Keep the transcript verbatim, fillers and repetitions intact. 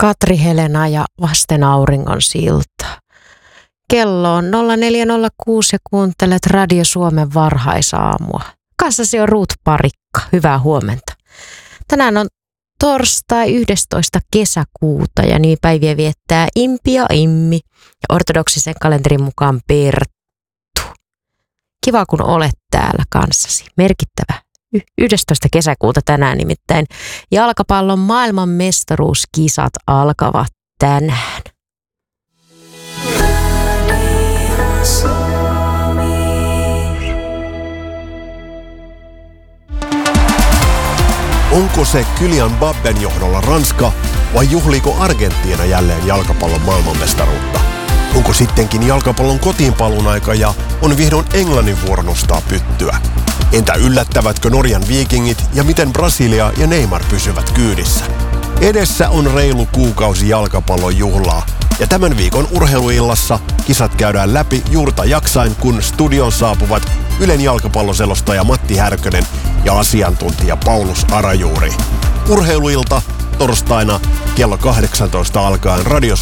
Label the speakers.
Speaker 1: Katri Helena ja Vasten auringon siltaa. Kello on nolla neljä nolla kuusi ja kuuntelet Radio Suomen varhaisaamua. Kanssasi on Ruut Parikka. Hyvää huomenta. Tänään on torstai yhdestoista kesäkuuta ja nimipäiviä viettää Impi ja Immi ja ortodoksisen kalenterin mukaan Perttu. Kiva kun olet täällä kanssasi. Merkittävä yhdestoista kesäkuuta tänään nimittäin. Jalkapallon maailman mestaruuskisat alkavat tänään.
Speaker 2: Onko se Kylian Mbappen johdolla Ranska vai juhliiko Argentiina jälleen jalkapallon maailmanmestaruutta? Onko sittenkin jalkapallon kotiinpaluun aika ja on vihdoin Englannin vuoro nostaa pyttyä? Entä yllättävätkö Norjan Vikingit ja miten Brasilia ja Neymar pysyvät kyydissä? Edessä on reilu kuukausi jalkapallon juhlaa ja tämän viikon urheiluillassa kisat käydään läpi juurta jaksain, kun studion saapuvat Ylen jalkapalloselostaja Matti Härkönen ja asiantuntija Paulus Arajuuri. Urheiluilta torstaina kello kahdeksantoista alkaen Radio